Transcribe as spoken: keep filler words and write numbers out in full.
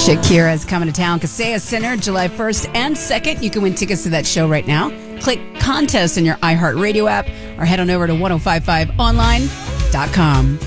Shakira's coming to town. Kaseya Center, July first and second. You can win tickets to that show right now. Click contest in your iHeartRadio app or head on over to ten fifty-five online dot com.